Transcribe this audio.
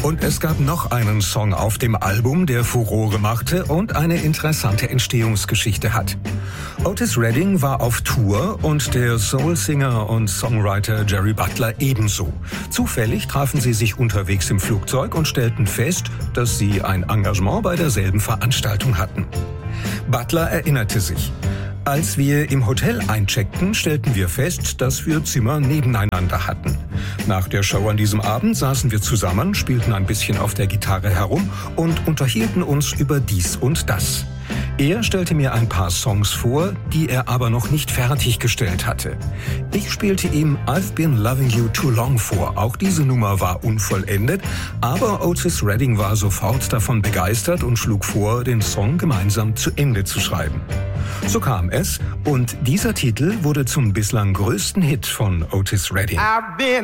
Und es gab noch einen Song auf dem Album, der Furore machte und eine interessante Entstehungsgeschichte hat. Otis Redding war auf Tour und der Soul-Singer und Songwriter Jerry Butler ebenso. Zufällig trafen sie sich unterwegs im Flugzeug und stellten fest, dass sie ein Engagement bei derselben Veranstaltung hatten. Butler erinnerte sich: Als wir im Hotel eincheckten, stellten wir fest, dass wir Zimmer nebeneinander hatten. Nach der Show an diesem Abend saßen wir zusammen, spielten ein bisschen auf der Gitarre herum und unterhielten uns über dies und das. Er stellte mir ein paar Songs vor, die er aber noch nicht fertiggestellt hatte. Ich spielte ihm I've Been Loving You Too Long vor. Auch diese Nummer war unvollendet, aber Otis Redding war sofort davon begeistert und schlug vor, den Song gemeinsam zu Ende zu schreiben. So kam es und dieser Titel wurde zum bislang größten Hit von Otis Redding.